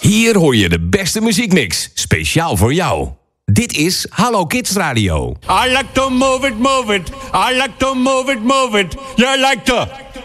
Hier hoor je de beste muziekmix, speciaal voor jou. Dit is Hallo Kids Radio. I like to move it, move it. I like to move it, move it. You like to